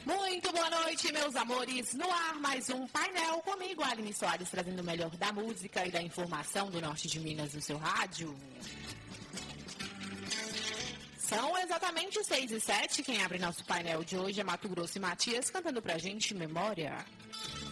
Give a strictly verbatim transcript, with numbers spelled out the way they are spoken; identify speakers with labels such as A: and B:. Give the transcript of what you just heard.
A: Muito boa noite, meus amores. No ar, mais um painel comigo, Aline Soares, trazendo o melhor da música e da informação do norte de Minas no seu rádio. São exatamente seis e sete. Quem abre nosso painel de hoje é Mato Grosso e Matias, cantando pra gente Memória.